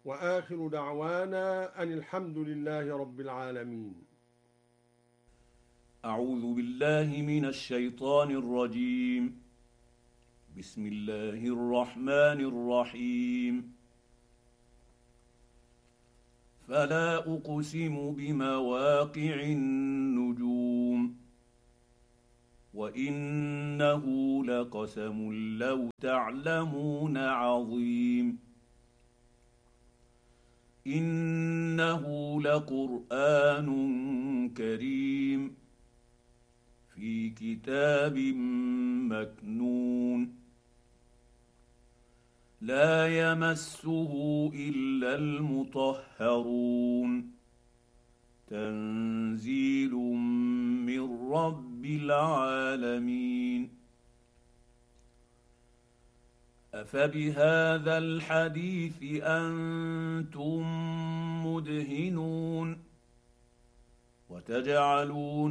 وآخر دعوانا أن الحمد لله رب العالمين. أعوذ بالله من الشيطان الرجيم. بسم الله الرحمن الرحيم. فلا أقسم بمواقع النجوم وإنه لقسم لو تعلمون عظيم. إنه لقرآن كريم في كتاب مكنون لا يمسه إلا المطهرون تنزيل من رب العالمين. أفبهذا الحديث أنتم مدهنون وتجعلون